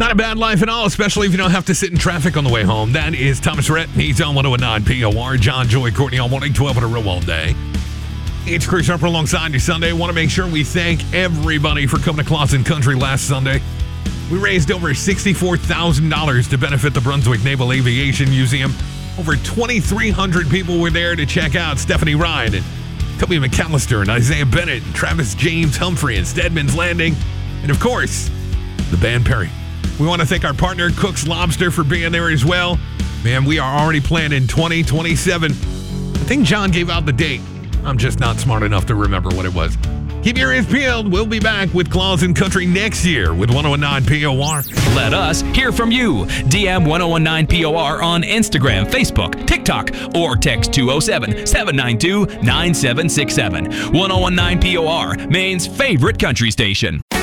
Not a bad life at all, especially if you don't have to sit in traffic on the way home. That is Thomas Rhett. He's on 109 POR. John, Joy, Courtney on morning 12 on a row all day. It's Chris Harper alongside you Sunday. Want to make sure we thank everybody for coming to Clausen Country last Sunday. We raised over $64,000 to benefit the Brunswick Naval Aviation Museum. Over 2,300 people were there to check out Stephanie Ryan and Toby McAllister and Isaiah Bennett and Travis James Humphrey and Stedman's Landing. And of course, the band Perry. We want to thank our partner, Cook's Lobster, for being there as well. Man, we are already planning 2027. I think John gave out the date. I'm just not smart enough to remember what it was. Keep your ears peeled. We'll be back with Clausen Country next year with 1019 POR. Let us hear from you. DM 1019 POR on Instagram, Facebook, TikTok, or text 207-792-9767. 1019 POR, Maine's favorite country station.